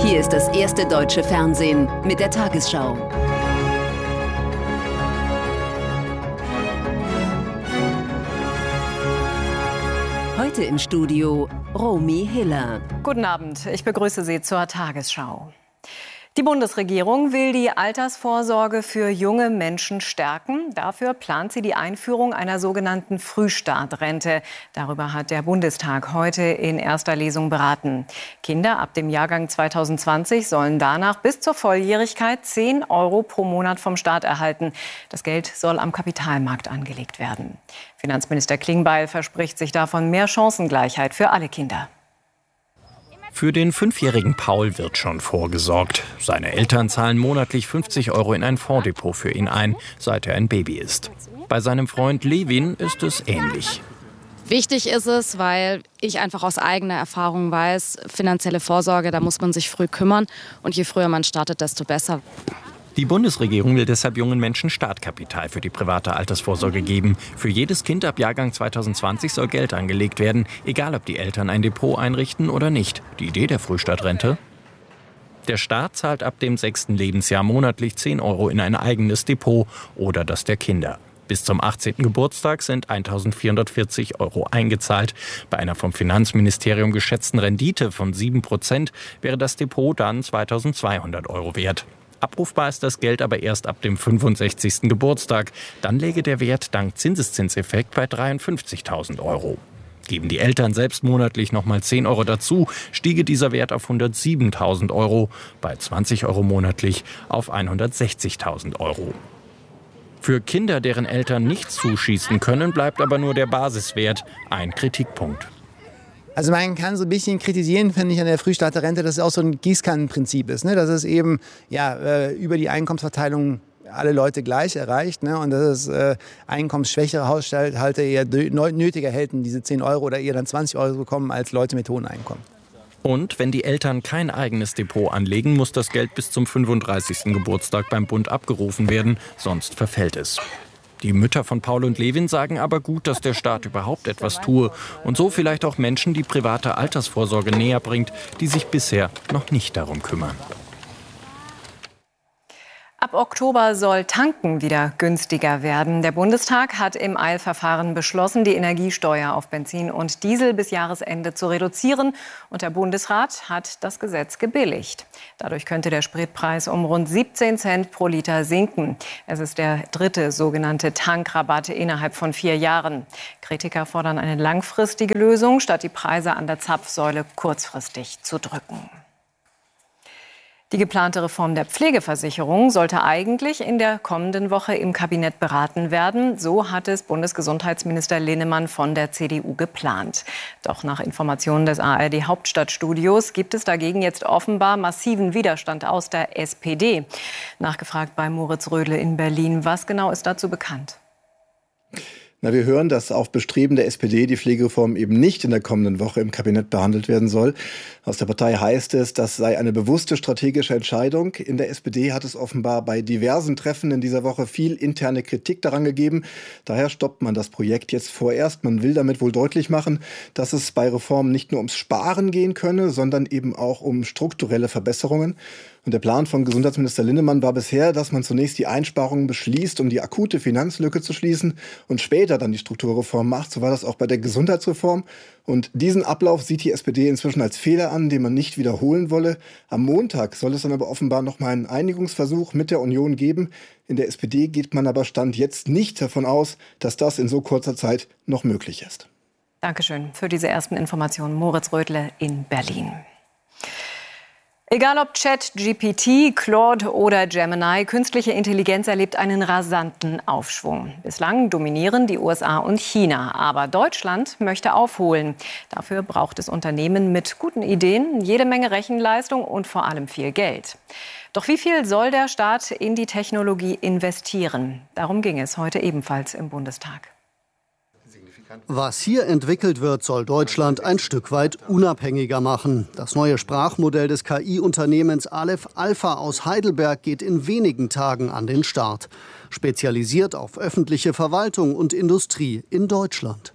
Hier ist das erste deutsche Fernsehen mit der Tagesschau. Heute im Studio Romy Hiller. Guten Abend, ich begrüße Sie zur Tagesschau. Die Bundesregierung will die Altersvorsorge für junge Menschen stärken. Dafür plant sie die Einführung einer sogenannten Frühstartrente. Darüber hat der Bundestag heute in erster Lesung beraten. Kinder ab dem Jahrgang 2020 sollen danach bis zur Volljährigkeit 10 € pro Monat vom Staat erhalten. Das Geld soll am Kapitalmarkt angelegt werden. Finanzminister Klingbeil verspricht sich davon mehr Chancengleichheit für alle Kinder. Für den 5-jährigen Paul wird schon vorgesorgt. Seine Eltern zahlen monatlich 50 € in ein Fondsdepot für ihn ein, seit er ein Baby ist. Bei seinem Freund Levin ist es ähnlich. Wichtig ist es, weil ich einfach aus eigener Erfahrung weiß, finanzielle Vorsorge, da muss man sich früh kümmern. Und je früher man startet, desto besser. Die Bundesregierung will deshalb jungen Menschen Startkapital für die private Altersvorsorge geben. Für jedes Kind ab Jahrgang 2020 soll Geld angelegt werden, egal ob die Eltern ein Depot einrichten oder nicht. Die Idee der Frühstartrente? Der Staat zahlt ab dem 6. Lebensjahr monatlich 10 € in ein eigenes Depot oder das der Kinder. Bis zum 18. Geburtstag sind 1.440 € eingezahlt. Bei einer vom Finanzministerium geschätzten Rendite von 7% wäre das Depot dann 2.200 € wert. Abrufbar ist das Geld aber erst ab dem 65. Geburtstag. Dann läge der Wert dank Zinseszinseffekt bei 53.000 €. Geben die Eltern selbst monatlich nochmal 10 € dazu, stiege dieser Wert auf 107.000 €, bei 20 € monatlich auf 160.000 €. Für Kinder, deren Eltern nicht zuschießen können, bleibt aber nur der Basiswert, ein Kritikpunkt. Also man kann so ein bisschen kritisieren, finde ich, an der Frühstarterrente, dass es auch so ein Gießkannenprinzip ist, ne? Dass es eben über die Einkommensverteilung alle Leute gleich erreicht, ne? Und dass es einkommensschwächere Haushalte eher nötiger hätten, diese 10 € oder eher dann 20 € bekommen als Leute mit hohen Einkommen. Und wenn die Eltern kein eigenes Depot anlegen, muss das Geld bis zum 35. Geburtstag beim Bund abgerufen werden, sonst verfällt es. Die Mütter von Paul und Levin sagen aber gut, dass der Staat überhaupt etwas tue und so vielleicht auch Menschen die private Altersvorsorge näher bringt, die sich bisher noch nicht darum kümmern. Ab Oktober soll Tanken wieder günstiger werden. Der Bundestag hat im Eilverfahren beschlossen, die Energiesteuer auf Benzin und Diesel bis Jahresende zu reduzieren. Und der Bundesrat hat das Gesetz gebilligt. Dadurch könnte der Spritpreis um rund 17 Cent pro Liter sinken. Es ist der dritte sogenannte Tankrabatt innerhalb von 4 Jahren. Kritiker fordern eine langfristige Lösung, statt die Preise an der Zapfsäule kurzfristig zu drücken. Die geplante Reform der Pflegeversicherung sollte eigentlich in der kommenden Woche im Kabinett beraten werden. So hat es Bundesgesundheitsminister Linnemann von der CDU geplant. Doch nach Informationen des ARD-Hauptstadtstudios gibt es dagegen jetzt offenbar massiven Widerstand aus der SPD. Nachgefragt bei Moritz Rödle in Berlin. Was genau ist dazu bekannt? Wir hören, dass auf Bestreben der SPD die Pflegereform eben nicht in der kommenden Woche im Kabinett behandelt werden soll. Aus der Partei heißt es, das sei eine bewusste strategische Entscheidung. In der SPD hat es offenbar bei diversen Treffen in dieser Woche viel interne Kritik daran gegeben. Daher stoppt man das Projekt jetzt vorerst. Man will damit wohl deutlich machen, dass es bei Reformen nicht nur ums Sparen gehen könne, sondern eben auch um strukturelle Verbesserungen. Und der Plan von Gesundheitsminister Linnemann war bisher, dass man zunächst die Einsparungen beschließt, um die akute Finanzlücke zu schließen und später dann die Strukturreform macht. So war das auch bei der Gesundheitsreform. Und diesen Ablauf sieht die SPD inzwischen als Fehler an, den man nicht wiederholen wolle. Am Montag soll es dann aber offenbar noch mal einen Einigungsversuch mit der Union geben. In der SPD geht man aber Stand jetzt nicht davon aus, dass das in so kurzer Zeit noch möglich ist. Dankeschön für diese ersten Informationen. Moritz Rödle in Berlin. Egal ob ChatGPT, Claude oder Gemini, künstliche Intelligenz erlebt einen rasanten Aufschwung. Bislang dominieren die USA und China, aber Deutschland möchte aufholen. Dafür braucht es Unternehmen mit guten Ideen, jede Menge Rechenleistung und vor allem viel Geld. Doch wie viel soll der Staat in die Technologie investieren? Darum ging es heute ebenfalls im Bundestag. Was hier entwickelt wird, soll Deutschland ein Stück weit unabhängiger machen. Das neue Sprachmodell des KI-Unternehmens Aleph Alpha aus Heidelberg geht in wenigen Tagen an den Start. Spezialisiert auf öffentliche Verwaltung und Industrie in Deutschland.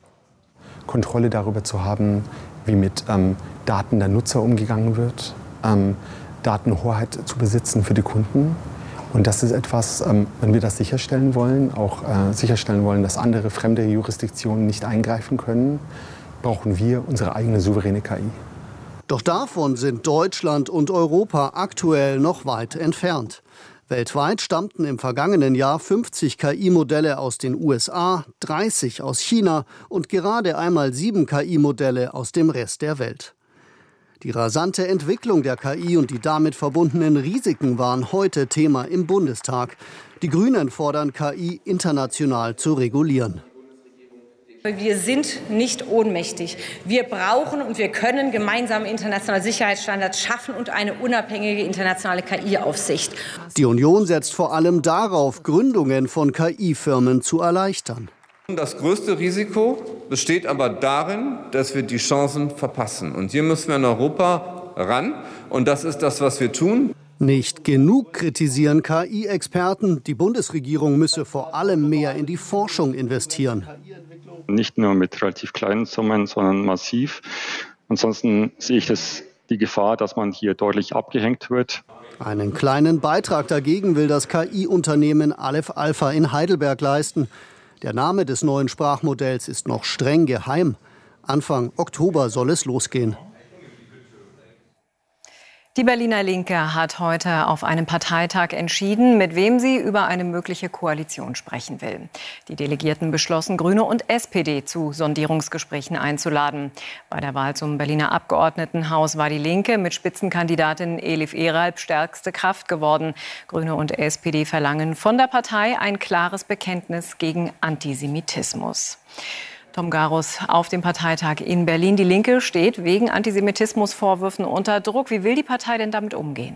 Kontrolle darüber zu haben, wie mit Daten der Nutzer umgegangen wird, Datenhoheit zu besitzen für die Kunden. Und das ist etwas, wenn wir das sicherstellen wollen, auch sicherstellen wollen, dass andere fremde Jurisdiktionen nicht eingreifen können, brauchen wir unsere eigene souveräne KI. Doch davon sind Deutschland und Europa aktuell noch weit entfernt. Weltweit stammten im vergangenen Jahr 50 KI-Modelle aus den USA, 30 aus China und gerade einmal 7 KI-Modelle aus dem Rest der Welt. Die rasante Entwicklung der KI und die damit verbundenen Risiken waren heute Thema im Bundestag. Die Grünen fordern, KI international zu regulieren. Wir sind nicht ohnmächtig. Wir brauchen und wir können gemeinsame internationale Sicherheitsstandards schaffen und eine unabhängige internationale KI-Aufsicht. Die Union setzt vor allem darauf, Gründungen von KI-Firmen zu erleichtern. Das größte Risiko besteht aber darin, dass wir die Chancen verpassen. Und hier müssen wir in Europa ran. Und das ist das, was wir tun. Nicht genug kritisieren KI-Experten. Die Bundesregierung müsse vor allem mehr in die Forschung investieren. Nicht nur mit relativ kleinen Summen, sondern massiv. Ansonsten sehe ich die Gefahr, dass man hier deutlich abgehängt wird. Einen kleinen Beitrag dagegen will das KI-Unternehmen Aleph Alpha in Heidelberg leisten. Der Name des neuen Sprachmodells ist noch streng geheim. Anfang Oktober soll es losgehen. Die Berliner Linke hat heute auf einem Parteitag entschieden, mit wem sie über eine mögliche Koalition sprechen will. Die Delegierten beschlossen, Grüne und SPD zu Sondierungsgesprächen einzuladen. Bei der Wahl zum Berliner Abgeordnetenhaus war die Linke mit Spitzenkandidatin Elif Eralp stärkste Kraft geworden. Grüne und SPD verlangen von der Partei ein klares Bekenntnis gegen Antisemitismus. Tom Garus auf dem Parteitag in Berlin. Die Linke steht wegen Antisemitismusvorwürfen unter Druck. Wie will die Partei denn damit umgehen?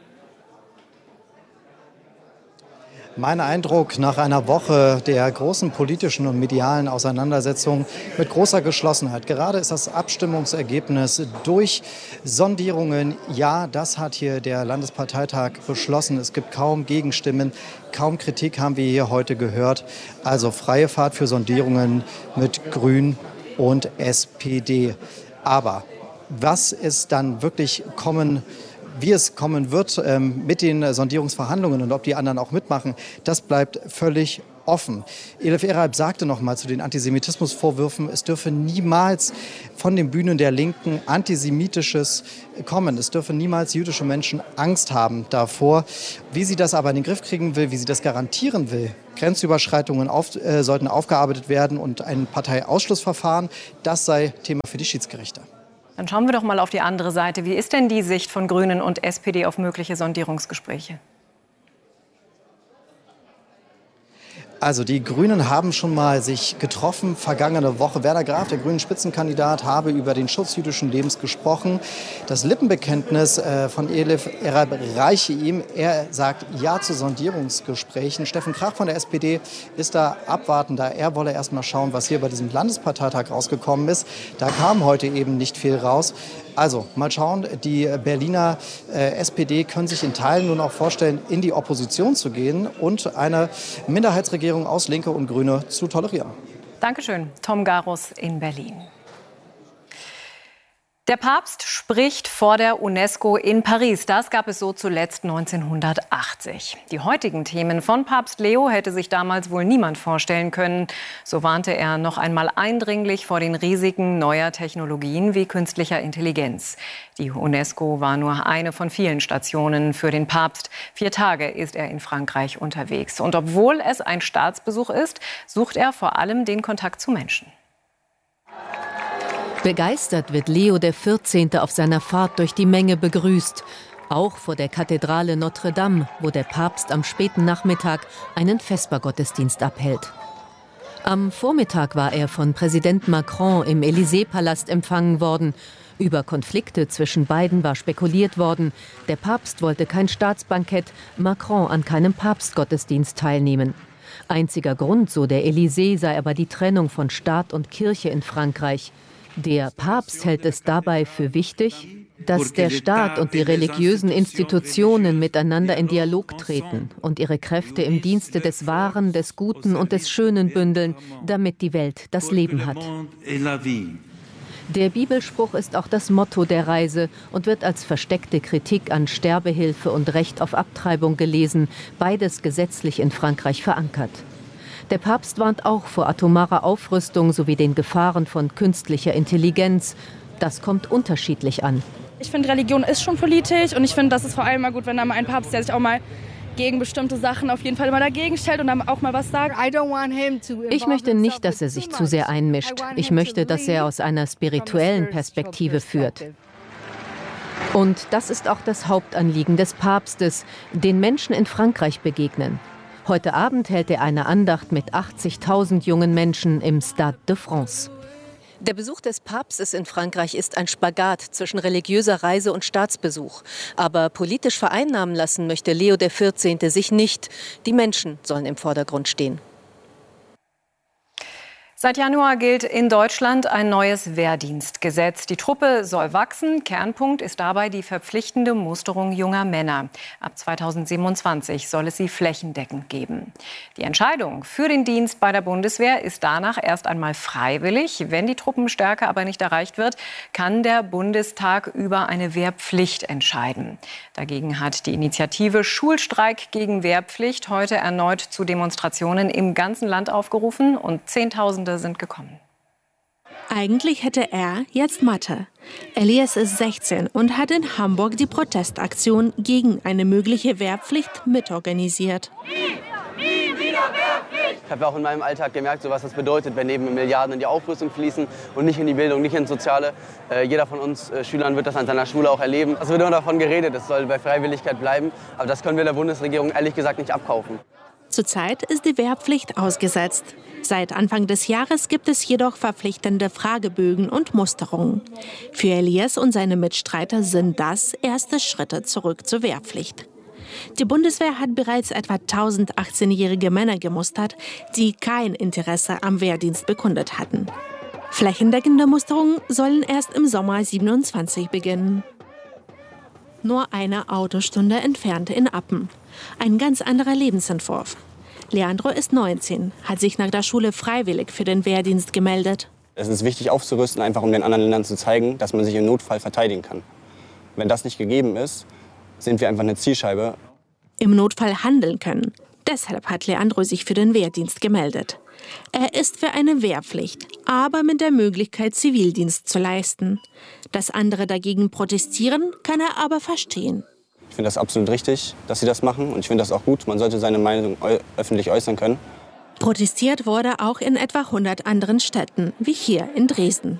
Mein Eindruck nach einer Woche der großen politischen und medialen Auseinandersetzung mit großer Geschlossenheit. Gerade ist das Abstimmungsergebnis durch Sondierungen. Ja, das hat hier der Landesparteitag beschlossen. Es gibt kaum Gegenstimmen, kaum Kritik haben wir hier heute gehört. Also freie Fahrt für Sondierungen mit Grün und SPD. Aber was ist dann wirklich wie es kommen wird mit den Sondierungsverhandlungen und ob die anderen auch mitmachen, das bleibt völlig offen. Elif Eralp sagte noch mal zu den Antisemitismusvorwürfen, es dürfe niemals von den Bühnen der Linken Antisemitisches kommen. Es dürfen niemals jüdische Menschen Angst haben davor. Wie sie das aber in den Griff kriegen will, wie sie das garantieren will, Grenzüberschreitungen sollten aufgearbeitet werden und ein Parteiausschlussverfahren, das sei Thema für die Schiedsgerichte. Dann schauen wir doch mal auf die andere Seite. Wie ist denn die Sicht von Grünen und SPD auf mögliche Sondierungsgespräche? Also die Grünen haben schon mal sich getroffen, vergangene Woche. Werner Graf, der grünen Spitzenkandidat, habe über den Schutz jüdischen Lebens gesprochen. Das Lippenbekenntnis von Elif Eralp reiche ihm. Er sagt Ja zu Sondierungsgesprächen. Steffen Krach von der SPD ist da abwartender. Er wolle erst mal schauen, was hier bei diesem Landesparteitag rausgekommen ist. Da kam heute eben nicht viel raus. Also mal schauen, die Berliner SPD können sich in Teilen nun auch vorstellen, in die Opposition zu gehen und eine Minderheitsregierung aus Linke und Grüne zu tolerieren. Dankeschön, Tom Garus in Berlin. Der Papst spricht vor der UNESCO in Paris. Das gab es so zuletzt 1980. Die heutigen Themen von Papst Leo hätte sich damals wohl niemand vorstellen können. So warnte er noch einmal eindringlich vor den Risiken neuer Technologien wie künstlicher Intelligenz. Die UNESCO war nur eine von vielen Stationen für den Papst. 4 Tage ist er in Frankreich unterwegs. Und obwohl es ein Staatsbesuch ist, sucht er vor allem den Kontakt zu Menschen. Begeistert wird Leo XIV. Auf seiner Fahrt durch die Menge begrüßt. Auch vor der Kathedrale Notre Dame, wo der Papst am späten Nachmittag einen Vespergottesdienst abhält. Am Vormittag war er von Präsident Macron im Élysée-Palast empfangen worden. Über Konflikte zwischen beiden war spekuliert worden. Der Papst wollte kein Staatsbankett, Macron an keinem Papstgottesdienst teilnehmen. Einziger Grund, so der Élysée, sei aber die Trennung von Staat und Kirche in Frankreich. Der Papst hält es dabei für wichtig, dass der Staat und die religiösen Institutionen miteinander in Dialog treten und ihre Kräfte im Dienste des Wahren, des Guten und des Schönen bündeln, damit die Welt das Leben hat. Der Bibelspruch ist auch das Motto der Reise und wird als versteckte Kritik an Sterbehilfe und Recht auf Abtreibung gelesen, beides gesetzlich in Frankreich verankert. Der Papst warnt auch vor atomarer Aufrüstung sowie den Gefahren von künstlicher Intelligenz. Das kommt unterschiedlich an. Ich finde, Religion ist schon politisch und ich finde, das ist vor allem mal gut, wenn da mal ein Papst, der sich auch mal gegen bestimmte Sachen auf jeden Fall immer dagegen stellt und dann auch mal was sagt. Ich möchte nicht, dass er sich zu sehr einmischt. Ich möchte, dass er aus einer spirituellen Perspektive führt. Und das ist auch das Hauptanliegen des Papstes, den Menschen in Frankreich begegnen. Heute Abend hält er eine Andacht mit 80.000 jungen Menschen im Stade de France. Der Besuch des Papstes in Frankreich ist ein Spagat zwischen religiöser Reise und Staatsbesuch. Aber politisch vereinnahmen lassen möchte Leo XIV. Sich nicht. Die Menschen sollen im Vordergrund stehen. Seit Januar gilt in Deutschland ein neues Wehrdienstgesetz. Die Truppe soll wachsen. Kernpunkt ist dabei die verpflichtende Musterung junger Männer. Ab 2027 soll es sie flächendeckend geben. Die Entscheidung für den Dienst bei der Bundeswehr ist danach erst einmal freiwillig. Wenn die Truppenstärke aber nicht erreicht wird, kann der Bundestag über eine Wehrpflicht entscheiden. Dagegen hat die Initiative Schulstreik gegen Wehrpflicht heute erneut zu Demonstrationen im ganzen Land aufgerufen und Zehntausende sind gekommen. Eigentlich hätte er jetzt Mathe. Elias ist 16 und hat in Hamburg die Protestaktion gegen eine mögliche Wehrpflicht mitorganisiert. Ich habe auch in meinem Alltag gemerkt, was das bedeutet, wenn eben Milliarden in die Aufrüstung fließen und nicht in die Bildung, nicht ins Soziale. Jeder von uns Schülern wird das an seiner Schule auch erleben. Es wird immer davon geredet, es soll bei Freiwilligkeit bleiben. Aber das können wir der Bundesregierung ehrlich gesagt nicht abkaufen. Zurzeit ist die Wehrpflicht ausgesetzt. Seit Anfang des Jahres gibt es jedoch verpflichtende Fragebögen und Musterungen. Für Elias und seine Mitstreiter sind das erste Schritte zurück zur Wehrpflicht. Die Bundeswehr hat bereits etwa 1000 18-jährige Männer gemustert, die kein Interesse am Wehrdienst bekundet hatten. Flächendeckende Musterungen sollen erst im Sommer 27 beginnen. Nur eine Autostunde entfernt in Appen. Ein ganz anderer Lebensentwurf. Leandro ist 19, hat sich nach der Schule freiwillig für den Wehrdienst gemeldet. Es ist wichtig aufzurüsten, einfach um den anderen Ländern zu zeigen, dass man sich im Notfall verteidigen kann. Wenn das nicht gegeben ist, sind wir einfach eine Zielscheibe. Im Notfall handeln können. Deshalb hat Leandro sich für den Wehrdienst gemeldet. Er ist für eine Wehrpflicht, aber mit der Möglichkeit, Zivildienst zu leisten. Dass andere dagegen protestieren, kann er aber verstehen. Ich finde das absolut richtig, dass sie das machen. Und ich finde das auch gut. Man sollte seine Meinung öffentlich äußern können. Protestiert wurde auch in etwa 100 anderen Städten, wie hier in Dresden.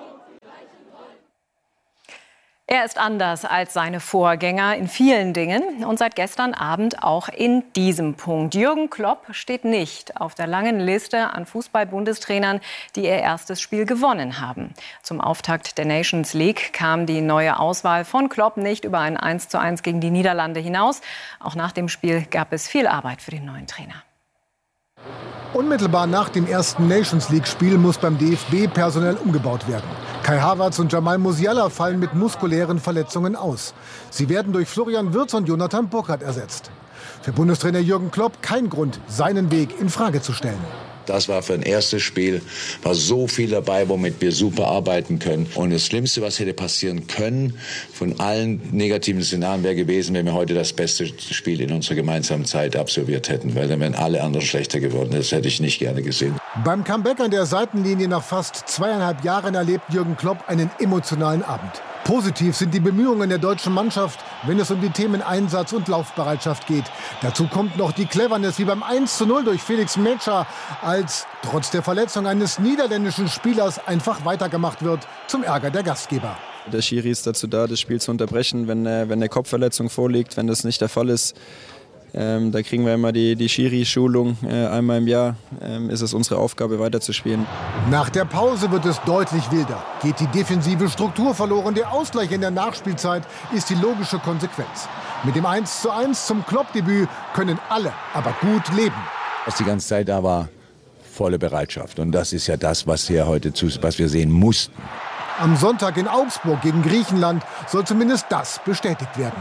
Er ist anders als seine Vorgänger in vielen Dingen und seit gestern Abend auch in diesem Punkt. Jürgen Klopp steht nicht auf der langen Liste an Fußball-Bundestrainern, die ihr erstes Spiel gewonnen haben. Zum Auftakt der Nations League kam die neue Auswahl von Klopp nicht über ein 1:1 gegen die Niederlande hinaus. Auch nach dem Spiel gab es viel Arbeit für den neuen Trainer. Unmittelbar nach dem ersten Nations-League-Spiel muss beim DFB personell umgebaut werden. Kai Havertz und Jamal Musiala fallen mit muskulären Verletzungen aus. Sie werden durch Florian Wirtz und Jonathan Burkhardt ersetzt. Für Bundestrainer Jürgen Klopp kein Grund, seinen Weg in Frage zu stellen. Das war für ein erstes Spiel, war so viel dabei, womit wir super arbeiten können. Und das Schlimmste, was hätte passieren können, von allen negativen Szenarien wäre gewesen, wenn wir heute das beste Spiel in unserer gemeinsamen Zeit absolviert hätten. Weil dann wären alle anderen schlechter geworden. Das hätte ich nicht gerne gesehen. Beim Comeback an der Seitenlinie nach fast 2,5 Jahren erlebt Jürgen Klopp einen emotionalen Abend. Positiv sind die Bemühungen der deutschen Mannschaft, wenn es um die Themen Einsatz und Laufbereitschaft geht. Dazu kommt noch die Cleverness wie beim 1:0 durch Felix Metscher, als trotz der Verletzung eines niederländischen Spielers einfach weitergemacht wird, zum Ärger der Gastgeber. Der Schiri ist dazu da, das Spiel zu unterbrechen, wenn eine Kopfverletzung vorliegt. Wenn das nicht der Fall ist, da kriegen wir immer die Schiri-Schulung. Einmal im Jahr ist es unsere Aufgabe, weiterzuspielen. Nach der Pause wird es deutlich wilder. Geht die defensive Struktur verloren, der Ausgleich in der Nachspielzeit ist die logische Konsequenz. Mit dem 1:1 zum Klopp-Debüt können alle aber gut leben. Was die ganze Zeit da war, volle Bereitschaft. Und das ist ja das, was wir sehen mussten. Am Sonntag in Augsburg gegen Griechenland soll zumindest das bestätigt werden.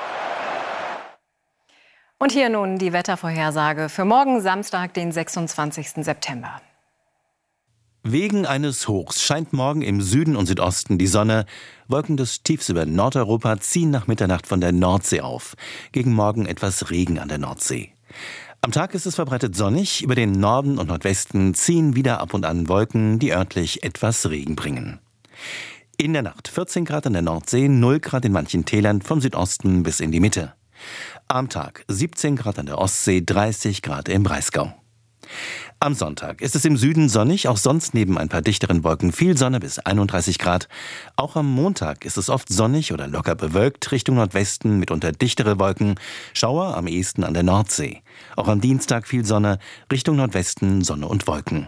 Und hier nun die Wettervorhersage für morgen Samstag, den 26. September. Wegen eines Hochs scheint morgen im Süden und Südosten die Sonne. Wolken des Tiefs über Nordeuropa ziehen nach Mitternacht von der Nordsee auf. Gegen Morgen etwas Regen an der Nordsee. Am Tag ist es verbreitet sonnig. Über den Norden und Nordwesten ziehen wieder ab und an Wolken, die örtlich etwas Regen bringen. In der Nacht 14 Grad an der Nordsee, 0 Grad in manchen Tälern vom Südosten bis in die Mitte. Am Tag 17 Grad an der Ostsee, 30 Grad im Breisgau. Am Sonntag ist es im Süden sonnig, auch sonst neben ein paar dichteren Wolken viel Sonne bis 31 Grad. Auch am Montag ist es oft sonnig oder locker bewölkt, Richtung Nordwesten mitunter dichtere Wolken, Schauer am ehesten an der Nordsee. Auch am Dienstag viel Sonne, Richtung Nordwesten Sonne und Wolken.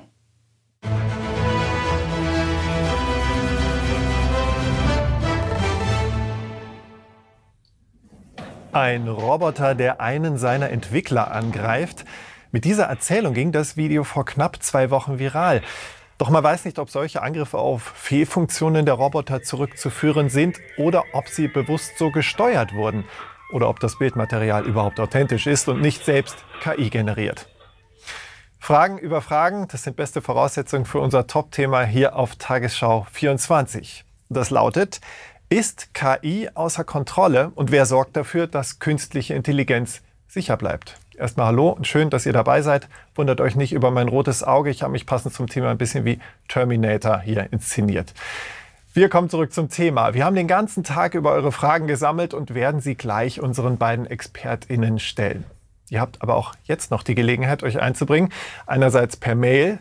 Ein Roboter, der einen seiner Entwickler angreift. Mit dieser Erzählung ging das Video vor knapp 2 Wochen viral. Doch man weiß nicht, ob solche Angriffe auf Fehlfunktionen der Roboter zurückzuführen sind oder ob sie bewusst so gesteuert wurden oder ob das Bildmaterial überhaupt authentisch ist und nicht selbst KI generiert. Fragen über Fragen, das sind beste Voraussetzungen für unser Top-Thema hier auf Tagesschau 24. Das lautet: Ist KI außer Kontrolle und wer sorgt dafür, dass künstliche Intelligenz sicher bleibt? Erstmal hallo und schön, dass ihr dabei seid. Wundert euch nicht über mein rotes Auge. Ich habe mich passend zum Thema ein bisschen wie Terminator hier inszeniert. Wir kommen zurück zum Thema. Wir haben den ganzen Tag über eure Fragen gesammelt und werden sie gleich unseren beiden ExpertInnen stellen. Ihr habt aber auch jetzt noch die Gelegenheit, euch einzubringen. Einerseits per Mail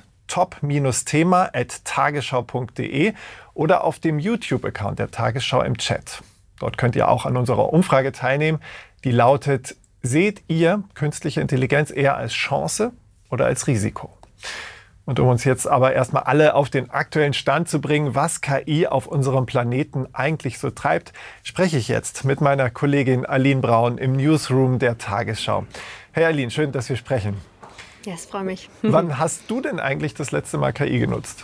top-thema@tagesschau.de oder auf dem YouTube-Account der Tagesschau im Chat. Dort könnt ihr auch an unserer Umfrage teilnehmen. Die lautet: Seht ihr künstliche Intelligenz eher als Chance oder als Risiko? Und um uns jetzt aber erstmal alle auf den aktuellen Stand zu bringen, was KI auf unserem Planeten eigentlich so treibt, spreche ich jetzt mit meiner Kollegin Aline Braun im Newsroom der Tagesschau. Hey Aline, schön, dass wir sprechen. Ja, es freut mich. Wann hast du denn eigentlich das letzte Mal KI genutzt?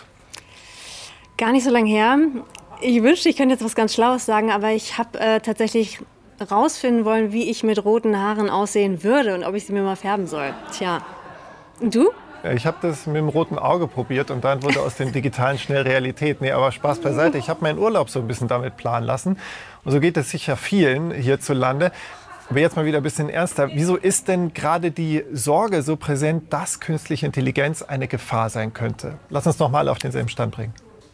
Gar nicht so lange her. Ich wünschte, ich könnte jetzt was ganz Schlaues sagen, aber ich habe tatsächlich rausfinden wollen, wie ich mit roten Haaren aussehen würde und ob ich sie mir mal färben soll. Tja, und du? Ja, ich habe das mit dem roten Auge probiert und dann wurde aus dem Digitalen schnell Realität. Nee, aber Spaß beiseite. Ich habe meinen Urlaub so ein bisschen damit planen lassen. Und so geht es sicher vielen hierzulande. Aber jetzt mal wieder ein bisschen ernster. Wieso ist denn gerade die Sorge so präsent, dass künstliche Intelligenz eine Gefahr sein könnte? Lass uns noch mal auf denselben Stand bringen.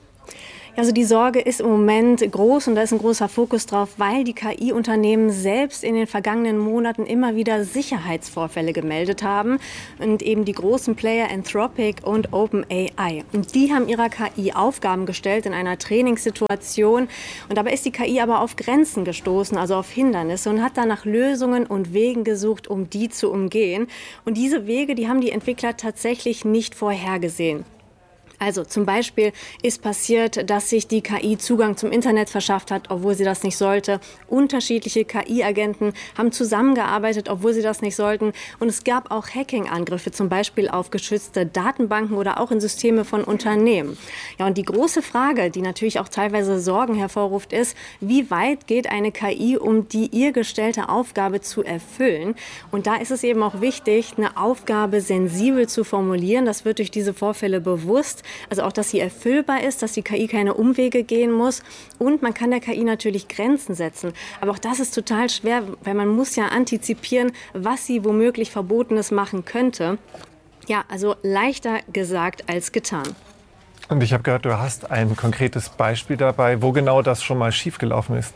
Also die Sorge ist im Moment groß und da ist ein großer Fokus drauf, weil die KI-Unternehmen selbst in den vergangenen Monaten immer wieder Sicherheitsvorfälle gemeldet haben und eben die großen Player Anthropic und OpenAI. Und die haben ihrer KI Aufgaben gestellt in einer Trainingssituation und dabei ist die KI aber auf Grenzen gestoßen, also auf Hindernisse und hat dann nach Lösungen und Wegen gesucht, um die zu umgehen. Und diese Wege, die haben die Entwickler tatsächlich nicht vorhergesehen. Also zum Beispiel ist passiert, dass sich die KI Zugang zum Internet verschafft hat, obwohl sie das nicht sollte. Unterschiedliche KI-Agenten haben zusammengearbeitet, obwohl sie das nicht sollten. Und es gab auch Hacking-Angriffe, zum Beispiel auf geschützte Datenbanken oder auch in Systeme von Unternehmen. Ja, und die große Frage, die natürlich auch teilweise Sorgen hervorruft, ist, wie weit geht eine KI, um die ihr gestellte Aufgabe zu erfüllen? Und da ist es eben auch wichtig, eine Aufgabe sensibel zu formulieren. Das wird durch diese Vorfälle bewusst. Also auch, dass sie erfüllbar ist, dass die KI keine Umwege gehen muss. Und man kann der KI natürlich Grenzen setzen. Aber auch das ist total schwer, weil man muss ja antizipieren, was sie womöglich Verbotenes machen könnte. Ja, also leichter gesagt als getan. Und ich habe gehört, du hast ein konkretes Beispiel dabei, wo genau das schon mal schiefgelaufen ist.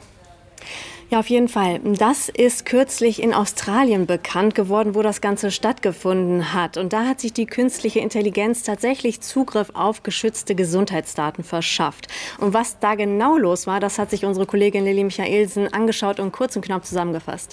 Ja, auf jeden Fall. Das ist kürzlich in Australien bekannt geworden, wo das Ganze stattgefunden hat. Und da hat sich die künstliche Intelligenz tatsächlich Zugriff auf geschützte Gesundheitsdaten verschafft. Und was da genau los war, das hat sich unsere Kollegin Lilly Michaelsen angeschaut und kurz und knapp zusammengefasst.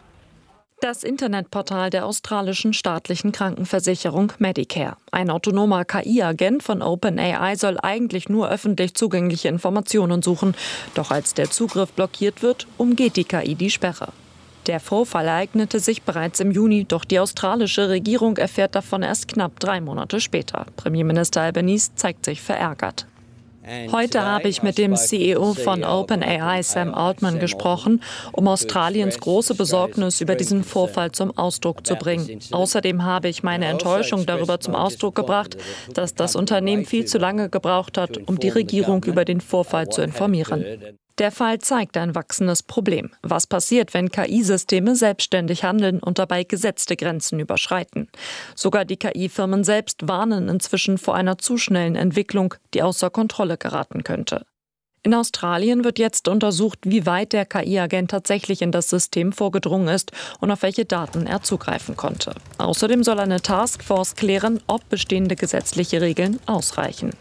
Das Internetportal der australischen staatlichen Krankenversicherung Medicare. Ein autonomer KI-Agent von OpenAI soll eigentlich nur öffentlich zugängliche Informationen suchen. Doch als der Zugriff blockiert wird, umgeht die KI die Sperre. Der Vorfall ereignete sich bereits im Juni, doch die australische Regierung erfährt davon erst knapp 3 Monate später. Premierminister Albanese zeigt sich verärgert. Heute habe ich mit dem CEO von OpenAI, Sam Altman, gesprochen, um Australiens große Besorgnis über diesen Vorfall zum Ausdruck zu bringen. Außerdem habe ich meine Enttäuschung darüber zum Ausdruck gebracht, dass das Unternehmen viel zu lange gebraucht hat, um die Regierung über den Vorfall zu informieren. Der Fall zeigt ein wachsendes Problem. Was passiert, wenn KI-Systeme selbstständig handeln und dabei gesetzte Grenzen überschreiten? Sogar die KI-Firmen selbst warnen inzwischen vor einer zu schnellen Entwicklung, die außer Kontrolle geraten könnte. In Australien wird jetzt untersucht, wie weit der KI-Agent tatsächlich in das System vorgedrungen ist und auf welche Daten er zugreifen konnte. Außerdem soll eine Taskforce klären, ob bestehende gesetzliche Regeln ausreichen.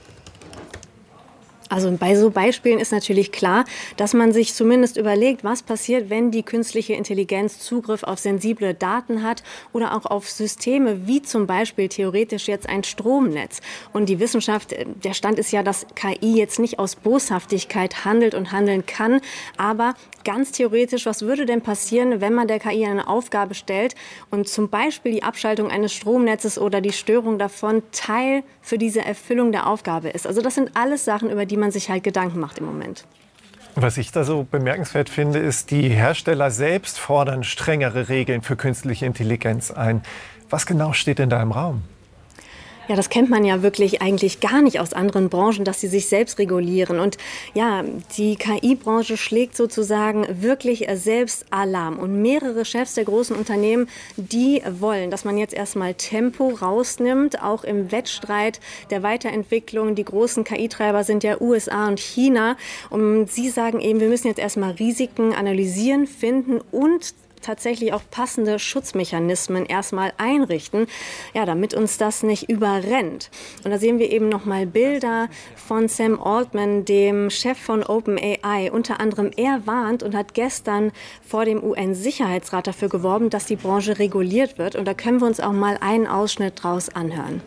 Also bei so Beispielen ist natürlich klar, dass man sich zumindest überlegt, was passiert, wenn die künstliche Intelligenz Zugriff auf sensible Daten hat oder auch auf Systeme wie zum Beispiel theoretisch jetzt ein Stromnetz. Und die Wissenschaft, der Stand ist ja, dass KI jetzt nicht aus Boshaftigkeit handelt und handeln kann, aber ganz theoretisch, was würde denn passieren, wenn man der KI eine Aufgabe stellt und zum Beispiel die Abschaltung eines Stromnetzes oder die Störung davon Teil für diese Erfüllung der Aufgabe ist? Also das sind alles Sachen, über die man sich halt Gedanken macht im Moment. Was ich da so bemerkenswert finde, ist, die Hersteller selbst fordern strengere Regeln für künstliche Intelligenz ein. Was genau steht denn da im Raum? Ja, das kennt man ja wirklich eigentlich gar nicht aus anderen Branchen, dass sie sich selbst regulieren. Und ja, die KI-Branche schlägt sozusagen wirklich selbst Alarm. Und mehrere Chefs der großen Unternehmen, die wollen, dass man jetzt erstmal Tempo rausnimmt, auch im Wettstreit der Weiterentwicklung. Die großen KI-Treiber sind ja USA und China. Und sie sagen eben, wir müssen jetzt erstmal Risiken analysieren, finden und tatsächlich auch passende Schutzmechanismen erstmal einrichten, ja, damit uns das nicht überrennt. Und da sehen wir eben nochmal Bilder von Sam Altman, dem Chef von OpenAI. Unter anderem er warnt und hat gestern vor dem UN-Sicherheitsrat dafür geworben, dass die Branche reguliert wird. Und da können wir uns auch mal einen Ausschnitt draus anhören.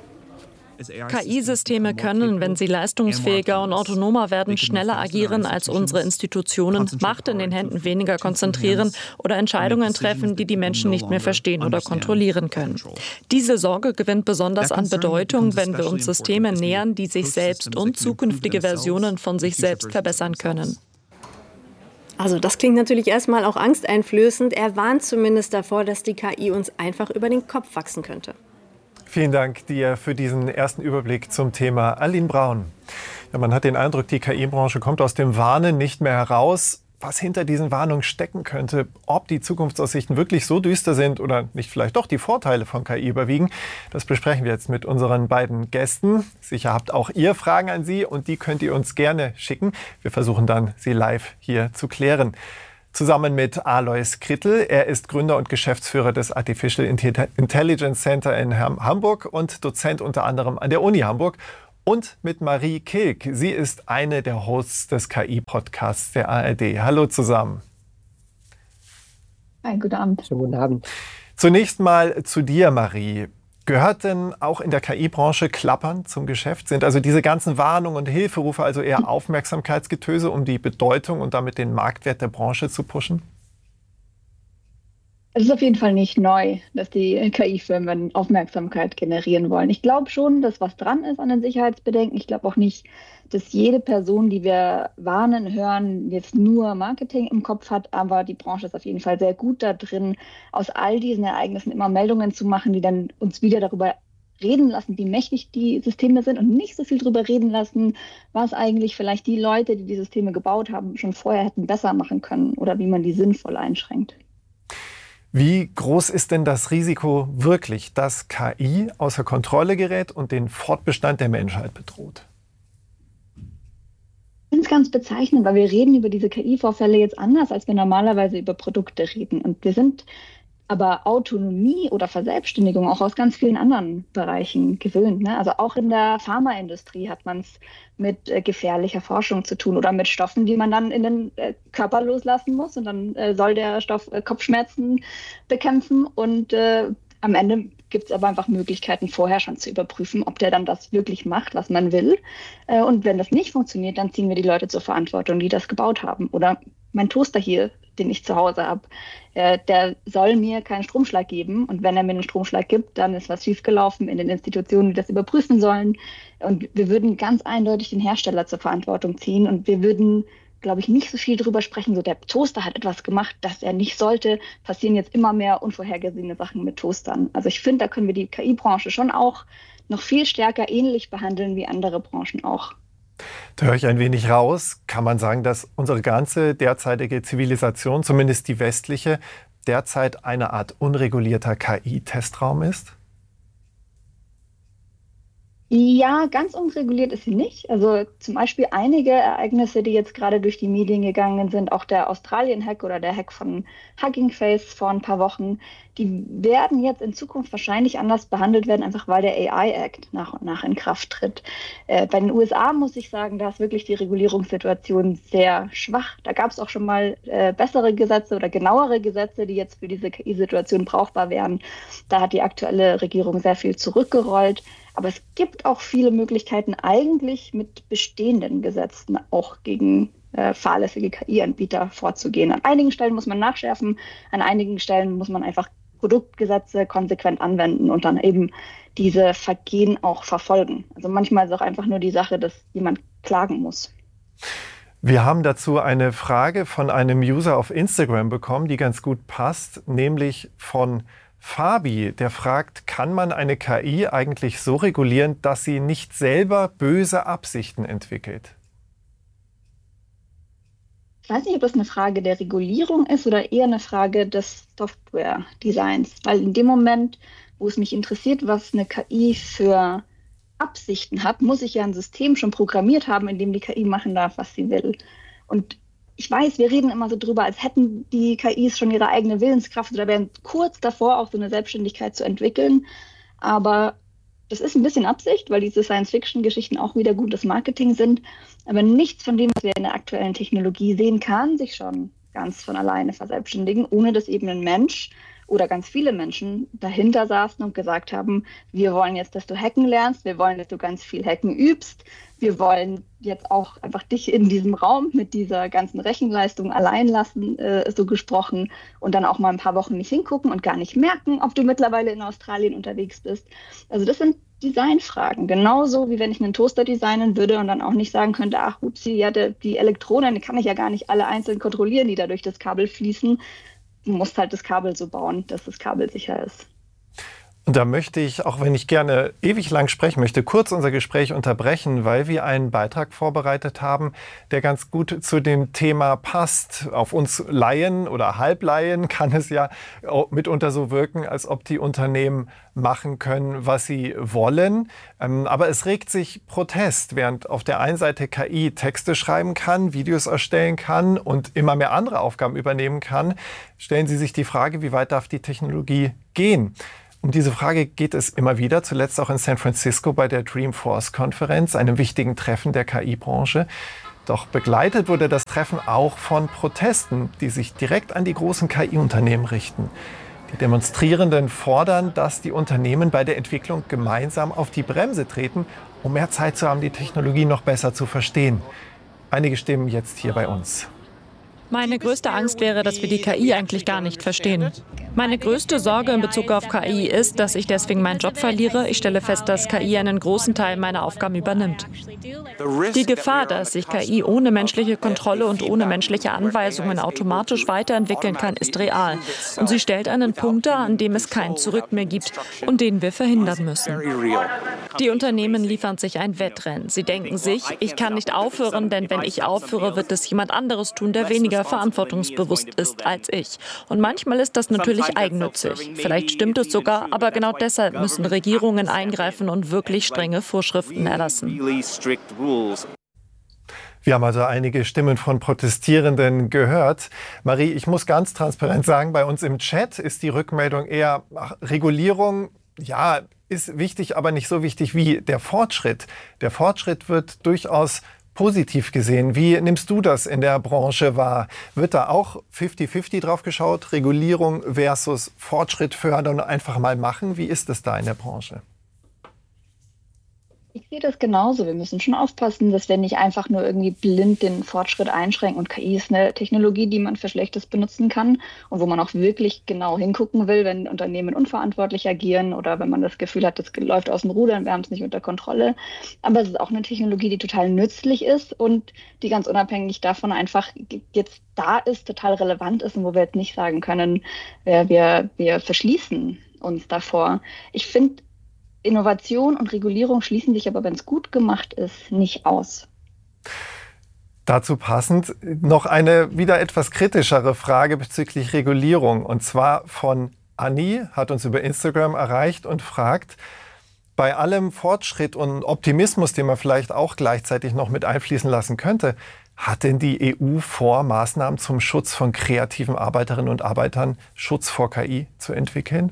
KI-Systeme können, wenn sie leistungsfähiger und autonomer werden, schneller agieren als unsere Institutionen, Macht in den Händen weniger konzentrieren oder Entscheidungen treffen, die die Menschen nicht mehr verstehen oder kontrollieren können. Diese Sorge gewinnt besonders an Bedeutung, wenn wir uns Systeme nähern, die sich selbst und zukünftige Versionen von sich selbst verbessern können. Also das klingt natürlich erstmal auch angsteinflößend. Er warnt zumindest davor, dass die KI uns einfach über den Kopf wachsen könnte. Vielen Dank dir für diesen ersten Überblick zum Thema. Aline Braun. Ja, man hat den Eindruck, die KI-Branche kommt aus dem Warnen nicht mehr heraus. Was hinter diesen Warnungen stecken könnte, ob die Zukunftsaussichten wirklich so düster sind oder nicht vielleicht doch die Vorteile von KI überwiegen, das besprechen wir jetzt mit unseren beiden Gästen. Sicher habt auch ihr Fragen an sie und die könnt ihr uns gerne schicken. Wir versuchen dann, sie live hier zu klären. Zusammen mit Alois Krittel. Er ist Gründer und Geschäftsführer des Artificial Intelligence Center in Hamburg und Dozent unter anderem an der Uni Hamburg. Und mit Marie Kilk. Sie ist eine der Hosts des KI-Podcasts der ARD. Hallo zusammen. Hi, guten Abend. Schönen guten Abend. Zunächst mal zu dir, Marie. Gehört denn auch in der KI-Branche Klappern zum Geschäft? Sind also diese ganzen Warnungen und Hilferufe also eher Aufmerksamkeitsgetöse, um die Bedeutung und damit den Marktwert der Branche zu pushen? Es ist auf jeden Fall nicht neu, dass die KI-Firmen Aufmerksamkeit generieren wollen. Ich glaube schon, dass was dran ist an den Sicherheitsbedenken. Ich glaube auch nicht, dass jede Person, die wir warnen, hören, jetzt nur Marketing im Kopf hat. Aber die Branche ist auf jeden Fall sehr gut da drin, aus all diesen Ereignissen immer Meldungen zu machen, die dann uns wieder darüber reden lassen, wie mächtig die Systeme sind und nicht so viel darüber reden lassen, was eigentlich vielleicht die Leute, die Systeme gebaut haben, schon vorher hätten besser machen können oder wie man die sinnvoll einschränkt. Wie groß ist denn das Risiko wirklich, dass KI außer Kontrolle gerät und den Fortbestand der Menschheit bedroht? Ich finde es ganz bezeichnend, weil wir reden über diese KI-Vorfälle jetzt anders, als wir normalerweise über Produkte reden. Und wir sind aber Autonomie oder Verselbstständigung auch aus ganz vielen anderen Bereichen gewöhnt. Ne? Also auch in der Pharmaindustrie hat man es mit gefährlicher Forschung zu tun oder mit Stoffen, die man dann in den Körper loslassen muss. Und dann soll der Stoff Kopfschmerzen bekämpfen. Und am Ende gibt es aber einfach Möglichkeiten, vorher schon zu überprüfen, ob der dann das wirklich macht, was man will. Und wenn das nicht funktioniert, dann ziehen wir die Leute zur Verantwortung, die das gebaut haben. Oder mein Toaster hier den ich zu Hause habe. Der soll mir keinen Stromschlag geben. Und wenn er mir einen Stromschlag gibt, dann ist was schiefgelaufen in den Institutionen, die das überprüfen sollen. Und wir würden ganz eindeutig den Hersteller zur Verantwortung ziehen. Und wir würden, glaube ich, nicht so viel drüber sprechen. So, der Toaster hat etwas gemacht, das er nicht sollte. Passieren jetzt immer mehr unvorhergesehene Sachen mit Toastern. Also ich finde, da können wir die KI-Branche schon auch noch viel stärker ähnlich behandeln wie andere Branchen auch. Da höre ich ein wenig raus. Kann man sagen, dass unsere ganze derzeitige Zivilisation, zumindest die westliche, derzeit eine Art unregulierter KI-Testraum ist? Ja, ganz unreguliert ist sie nicht. Also zum Beispiel einige Ereignisse, die jetzt gerade durch die Medien gegangen sind, auch der Australien-Hack oder der Hack von Hugging Face vor ein paar Wochen, die werden jetzt in Zukunft wahrscheinlich anders behandelt werden, einfach weil der AI-Act nach und nach in Kraft tritt. Bei den USA muss ich sagen, da ist wirklich die Regulierungssituation sehr schwach. Da gab es auch schon mal bessere Gesetze oder genauere Gesetze, die jetzt für diese KI-Situation brauchbar wären. Da hat die aktuelle Regierung sehr viel zurückgerollt. Aber es gibt auch viele Möglichkeiten, eigentlich mit bestehenden Gesetzen auch gegen fahrlässige KI-Anbieter vorzugehen. An einigen Stellen muss man nachschärfen, an einigen Stellen muss man einfach Produktgesetze konsequent anwenden und dann eben diese Vergehen auch verfolgen. Also manchmal ist es auch einfach nur die Sache, dass jemand klagen muss. Wir haben dazu eine Frage von einem User auf Instagram bekommen, die ganz gut passt, nämlich von Fabi, der fragt, kann man eine KI eigentlich so regulieren, dass sie nicht selber böse Absichten entwickelt? Ich weiß nicht, ob das eine Frage der Regulierung ist oder eher eine Frage des Software-Designs. Weil in dem Moment, wo es mich interessiert, was eine KI für Absichten hat, muss ich ja ein System schon programmiert haben, in dem die KI machen darf, was sie will. Und ich weiß, wir reden immer so drüber, als hätten die KIs schon ihre eigene Willenskraft oder wären kurz davor, auch so eine Selbstständigkeit zu entwickeln. Aber das ist ein bisschen Absicht, weil diese Science-Fiction-Geschichten auch wieder gutes Marketing sind. Aber nichts von dem, was wir in der aktuellen Technologie sehen, kann sich schon ganz von alleine verselbstständigen, ohne dass eben ein Mensch oder ganz viele Menschen dahinter saßen und gesagt haben, wir wollen jetzt, dass du hacken lernst, wir wollen, dass du ganz viel hacken übst, wir wollen jetzt auch einfach dich in diesem Raum mit dieser ganzen Rechenleistung allein lassen, so gesprochen, und dann auch mal ein paar Wochen nicht hingucken und gar nicht merken, ob du mittlerweile in Australien unterwegs bist. Also das sind Designfragen, genauso wie wenn ich einen Toaster designen würde und dann auch nicht sagen könnte, ach gut, ja, die Elektronen, die kann ich ja gar nicht alle einzeln kontrollieren, die da durch das Kabel fließen. Du musst halt das Kabel so bauen, dass das Kabel sicher ist. Und da möchte ich, auch wenn ich gerne ewig lang sprechen möchte, kurz unser Gespräch unterbrechen, weil wir einen Beitrag vorbereitet haben, der ganz gut zu dem Thema passt. Auf uns Laien oder Halblaien kann es ja mitunter so wirken, als ob die Unternehmen machen können, was sie wollen. Aber es regt sich Protest, während auf der einen Seite KI Texte schreiben kann, Videos erstellen kann und immer mehr andere Aufgaben übernehmen kann, stellen Sie sich die Frage, wie weit darf die Technologie gehen? Um diese Frage geht es immer wieder, zuletzt auch in San Francisco bei der Dreamforce-Konferenz, einem wichtigen Treffen der KI-Branche. Doch begleitet wurde das Treffen auch von Protesten, die sich direkt an die großen KI-Unternehmen richten. Die Demonstrierenden fordern, dass die Unternehmen bei der Entwicklung gemeinsam auf die Bremse treten, um mehr Zeit zu haben, die Technologie noch besser zu verstehen. Einige Stimmen jetzt hier bei uns. Meine größte Angst wäre, dass wir die KI eigentlich gar nicht verstehen. Meine größte Sorge in Bezug auf KI ist, dass ich deswegen meinen Job verliere. Ich stelle fest, dass KI einen großen Teil meiner Aufgaben übernimmt. Die Gefahr, dass sich KI ohne menschliche Kontrolle und ohne menschliche Anweisungen automatisch weiterentwickeln kann, ist real. Und sie stellt einen Punkt dar, an dem es kein Zurück mehr gibt und den wir verhindern müssen. Die Unternehmen liefern sich ein Wettrennen. Sie denken sich, ich kann nicht aufhören, denn wenn ich aufhöre, wird es jemand anderes tun, der weniger verantwortungsbewusst ist als ich. Und manchmal ist das natürlich eigennützig. Vielleicht stimmt es sogar, aber genau deshalb müssen Regierungen eingreifen und wirklich strenge Vorschriften erlassen. Wir haben also einige Stimmen von Protestierenden gehört. Marie, ich muss ganz transparent sagen, bei uns im Chat ist die Rückmeldung eher, Regulierung, ja, ist wichtig, aber nicht so wichtig wie der Fortschritt. Der Fortschritt wird durchaus positiv gesehen. Wie nimmst du das in der Branche wahr? Wird da auch 50-50 drauf geschaut? Regulierung versus Fortschritt fördern und einfach mal machen? Wie ist es da in der Branche? Ich sehe das genauso. Wir müssen schon aufpassen, dass wir nicht einfach nur irgendwie blind den Fortschritt einschränken. Und KI ist eine Technologie, die man für Schlechtes benutzen kann und wo man auch wirklich genau hingucken will, wenn Unternehmen unverantwortlich agieren oder wenn man das Gefühl hat, das läuft aus dem Ruder und wir haben es nicht unter Kontrolle. Aber es ist auch eine Technologie, die total nützlich ist und die ganz unabhängig davon einfach jetzt da ist, total relevant ist und wo wir jetzt nicht sagen können, wir verschließen uns davor. Ich finde, Innovation und Regulierung schließen sich aber, wenn es gut gemacht ist, nicht aus. Dazu passend noch eine wieder etwas kritischere Frage bezüglich Regulierung. Und zwar von Anni, hat uns über Instagram erreicht und fragt, bei allem Fortschritt und Optimismus, den man vielleicht auch gleichzeitig noch mit einfließen lassen könnte, hat denn die EU vor, Maßnahmen zum Schutz von kreativen Arbeiterinnen und Arbeitern, Schutz vor KI zu entwickeln?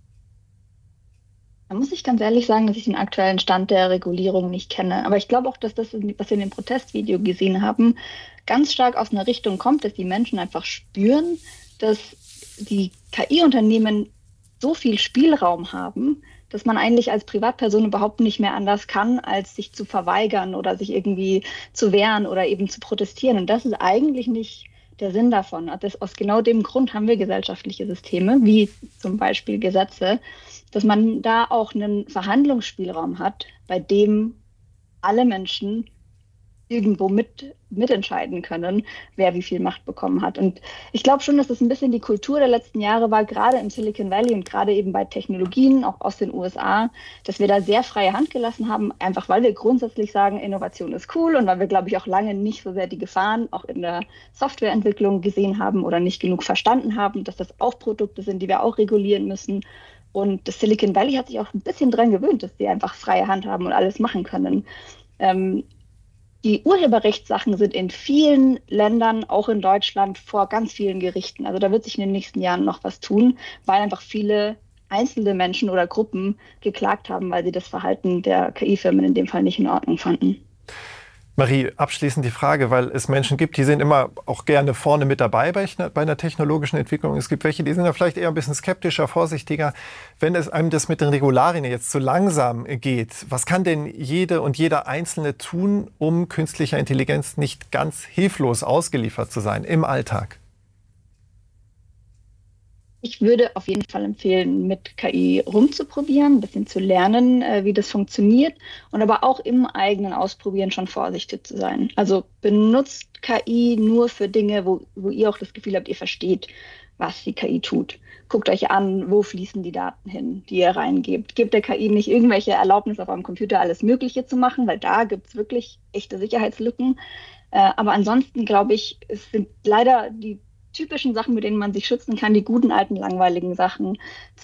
Da muss ich ganz ehrlich sagen, dass ich den aktuellen Stand der Regulierung nicht kenne. Aber ich glaube auch, dass das, was wir in dem Protestvideo gesehen haben, ganz stark aus einer Richtung kommt, dass die Menschen einfach spüren, dass die KI-Unternehmen so viel Spielraum haben, dass man eigentlich als Privatperson überhaupt nicht mehr anders kann, als sich zu verweigern oder sich irgendwie zu wehren oder eben zu protestieren. Und das ist eigentlich nicht der Sinn davon. Aus genau dem Grund haben wir gesellschaftliche Systeme, wie zum Beispiel Gesetze, dass man da auch einen Verhandlungsspielraum hat, bei dem alle Menschen irgendwo mitentscheiden können, wer wie viel Macht bekommen hat. Und ich glaube schon, dass das ein bisschen die Kultur der letzten Jahre war, gerade im Silicon Valley und gerade eben bei Technologien, auch aus den USA, dass wir da sehr freie Hand gelassen haben, einfach weil wir grundsätzlich sagen, Innovation ist cool und weil wir, glaube ich, auch lange nicht so sehr die Gefahren auch in der Softwareentwicklung gesehen haben oder nicht genug verstanden haben, dass das auch Produkte sind, die wir auch regulieren müssen. Und das Silicon Valley hat sich auch ein bisschen dran gewöhnt, dass sie einfach freie Hand haben und alles machen können. Die Urheberrechtssachen sind in vielen Ländern, auch in Deutschland, vor ganz vielen Gerichten. Also da wird sich in den nächsten Jahren noch was tun, weil einfach viele einzelne Menschen oder Gruppen geklagt haben, weil sie das Verhalten der KI-Firmen in dem Fall nicht in Ordnung fanden. Marie, abschließend die Frage, weil es Menschen gibt, die sind immer auch gerne vorne mit dabei bei einer technologischen Entwicklung. Es gibt welche, die sind da vielleicht eher ein bisschen skeptischer, vorsichtiger. Wenn es einem das mit den Regularien jetzt zu langsam geht, was kann denn jede und jeder Einzelne tun, um künstlicher Intelligenz nicht ganz hilflos ausgeliefert zu sein im Alltag? Ich würde auf jeden Fall empfehlen, mit KI rumzuprobieren, ein bisschen zu lernen, wie das funktioniert und aber auch im eigenen Ausprobieren schon vorsichtig zu sein. Also benutzt KI nur für Dinge, wo ihr auch das Gefühl habt, ihr versteht, was die KI tut. Guckt euch an, wo fließen die Daten hin, die ihr reingebt. Gebt der KI nicht irgendwelche Erlaubnisse auf eurem Computer, alles Mögliche zu machen, weil da gibt es wirklich echte Sicherheitslücken. Aber ansonsten, glaube ich, es sind leider die typischen Sachen, mit denen man sich schützen kann, die guten, alten, langweiligen Sachen.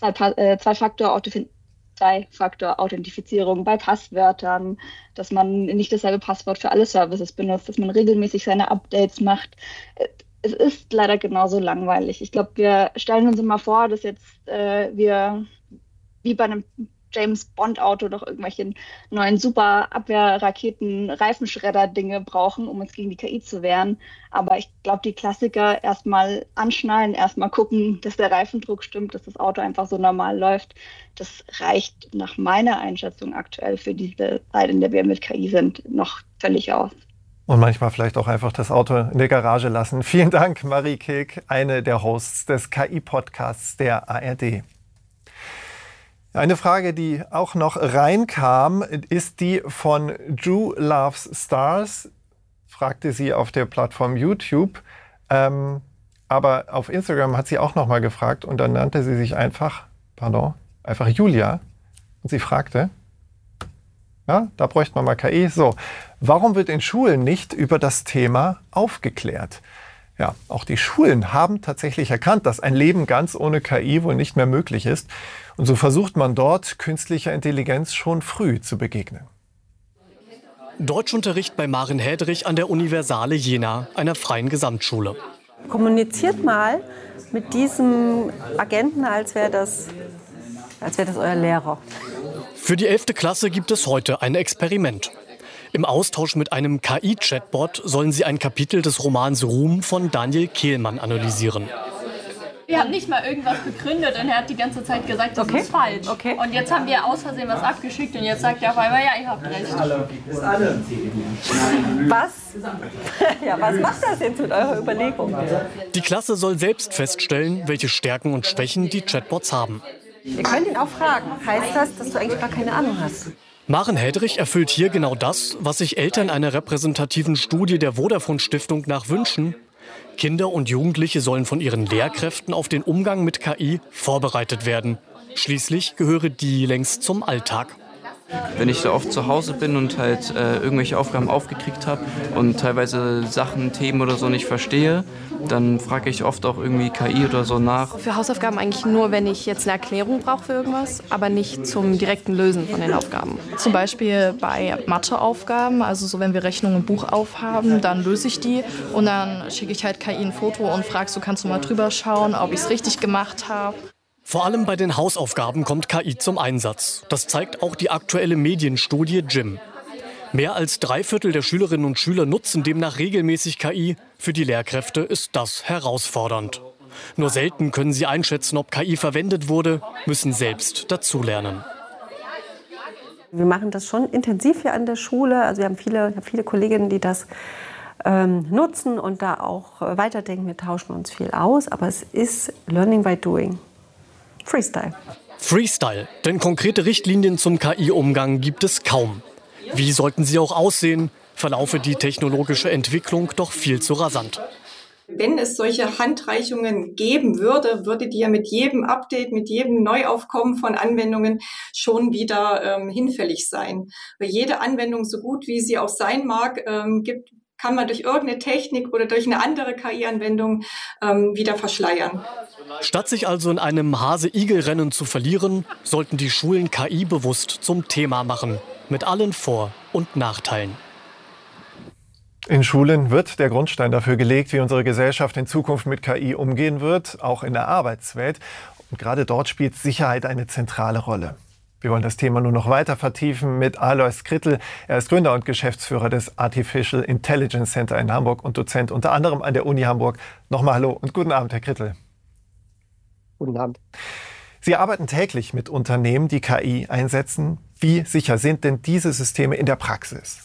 Zwei-Faktor-Authentifizierung bei Passwörtern, dass man nicht dasselbe Passwort für alle Services benutzt, dass man regelmäßig seine Updates macht. Es ist leider genauso langweilig. Ich glaube, wir stellen uns immer vor, dass jetzt wir wie bei einem James-Bond-Auto doch irgendwelche neuen super Abwehrraketen, Reifenschredder-Dinge brauchen, um uns gegen die KI zu wehren. Aber ich glaube, die Klassiker erstmal anschnallen, erstmal gucken, dass der Reifendruck stimmt, dass das Auto einfach so normal läuft. Das reicht nach meiner Einschätzung aktuell für diese Zeit, in der wir mit KI sind, noch völlig aus. Und manchmal vielleicht auch einfach das Auto in der Garage lassen. Vielen Dank, Marie Kilk, eine der Hosts des KI-Podcasts der ARD. Eine Frage, die auch noch reinkam, ist die von Drew Loves Stars. Fragte sie auf der Plattform YouTube. Aber auf Instagram hat sie auch noch mal gefragt und dann nannte sie sich einfach Julia. Und sie fragte, ja, da bräuchte man mal KI. So, warum wird in Schulen nicht über das Thema aufgeklärt? Ja, auch die Schulen haben tatsächlich erkannt, dass ein Leben ganz ohne KI wohl nicht mehr möglich ist. Und so versucht man dort, künstlicher Intelligenz schon früh zu begegnen. Deutschunterricht bei Maren Hädrich an der Universale Jena, einer freien Gesamtschule. Kommuniziert mal mit diesem Agenten, als wäre das euer Lehrer. Für die 11. Klasse gibt es heute ein Experiment. Im Austausch mit einem KI-Chatbot sollen sie ein Kapitel des Romans Ruhm von Daniel Kehlmann analysieren. Wir haben nicht mal irgendwas begründet und er hat die ganze Zeit gesagt, das ist falsch. Und jetzt haben wir aus Versehen was abgeschickt und jetzt sagt er auf einmal, ja, ihr habt recht. Was macht das jetzt mit eurer Überlegung? Die Klasse soll selbst feststellen, welche Stärken und Schwächen die Chatbots haben. Ihr könnt ihn auch fragen. Heißt das, dass du eigentlich gar keine Ahnung hast? Maren Hedrich erfüllt hier genau das, was sich Eltern einer repräsentativen Studie der Vodafone Stiftung nach wünschen. Kinder und Jugendliche sollen von ihren Lehrkräften auf den Umgang mit KI vorbereitet werden. Schließlich gehöre die längst zum Alltag. Wenn ich da oft zu Hause bin und halt irgendwelche Aufgaben aufgekriegt habe und teilweise Sachen, Themen oder so nicht verstehe, dann frage ich oft auch irgendwie KI oder so nach. Für Hausaufgaben eigentlich nur, wenn ich jetzt eine Erklärung brauche für irgendwas, aber nicht zum direkten Lösen von den Aufgaben. Zum Beispiel bei Matheaufgaben, also so wenn wir Rechnungen im Buch aufhaben, dann löse ich die und dann schicke ich halt KI ein Foto und frage so, kannst du mal drüber schauen, ob ich es richtig gemacht habe. Vor allem bei den Hausaufgaben kommt KI zum Einsatz. Das zeigt auch die aktuelle Medienstudie JIM. Mehr als 3/4 der Schülerinnen und Schüler nutzen demnach regelmäßig KI. Für die Lehrkräfte ist das herausfordernd. Nur selten können sie einschätzen, ob KI verwendet wurde, müssen selbst dazulernen. Wir machen das schon intensiv hier an der Schule. Also wir haben viele Kolleginnen, die das nutzen und da auch weiterdenken. Wir tauschen uns viel aus, aber es ist Learning by Doing. Freestyle. Freestyle, denn konkrete Richtlinien zum KI-Umgang gibt es kaum. Wie sollten sie auch aussehen, verlaufe die technologische Entwicklung doch viel zu rasant. Wenn es solche Handreichungen geben würde, würde die ja mit jedem Update, mit jedem Neuaufkommen von Anwendungen schon wieder hinfällig sein. Weil jede Anwendung, so gut wie sie auch sein mag, kann man durch irgendeine Technik oder durch eine andere KI-Anwendung wieder verschleiern. Statt sich also in einem Hase-Igel-Rennen zu verlieren, sollten die Schulen KI bewusst zum Thema machen. Mit allen Vor- und Nachteilen. In Schulen wird der Grundstein dafür gelegt, wie unsere Gesellschaft in Zukunft mit KI umgehen wird, auch in der Arbeitswelt. Und gerade dort spielt Sicherheit eine zentrale Rolle. Wir wollen das Thema nur noch weiter vertiefen mit Alois Krittel. Er ist Gründer und Geschäftsführer des Artificial Intelligence Center in Hamburg und Dozent unter anderem an der Uni Hamburg. Nochmal hallo und guten Abend, Herr Krittel. Guten Abend. Sie arbeiten täglich mit Unternehmen, die KI einsetzen. Wie sicher sind denn diese Systeme in der Praxis?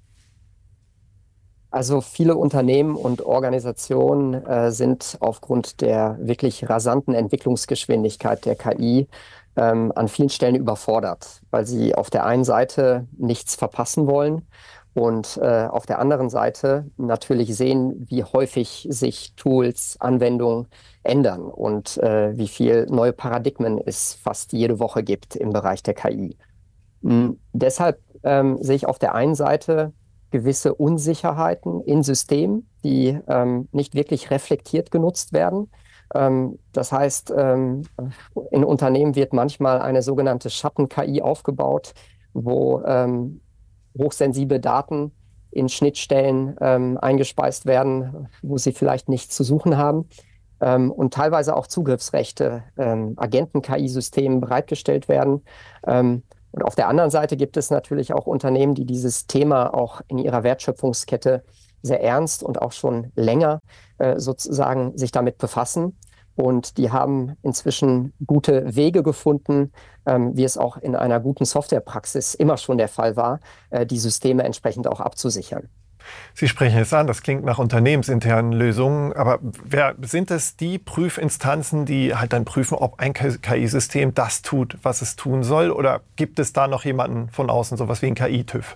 Also viele Unternehmen und Organisationen sind aufgrund der wirklich rasanten Entwicklungsgeschwindigkeit der KI an vielen Stellen überfordert, weil sie auf der einen Seite nichts verpassen wollen und auf der anderen Seite natürlich sehen, wie häufig sich Tools, Anwendungen ändern und wie viel neue Paradigmen es fast jede Woche gibt im Bereich der KI. Deshalb sehe ich auf der einen Seite gewisse Unsicherheiten in Systemen, die nicht wirklich reflektiert genutzt werden. Das heißt, in Unternehmen wird manchmal eine sogenannte Schatten-KI aufgebaut, wo hochsensible Daten in Schnittstellen eingespeist werden, wo sie vielleicht nichts zu suchen haben. Und teilweise auch Zugriffsrechte Agenten-KI-Systemen bereitgestellt werden. Und auf der anderen Seite gibt es natürlich auch Unternehmen, die dieses Thema auch in ihrer Wertschöpfungskette sehr ernst und auch schon länger sozusagen sich damit befassen. Und die haben inzwischen gute Wege gefunden, wie es auch in einer guten Softwarepraxis immer schon der Fall war, die Systeme entsprechend auch abzusichern. Sie sprechen es an, das klingt nach unternehmensinternen Lösungen, aber sind es die Prüfinstanzen, die halt dann prüfen, ob ein KI-System das tut, was es tun soll? Oder gibt es da noch jemanden von außen, sowas wie ein KI-TÜV?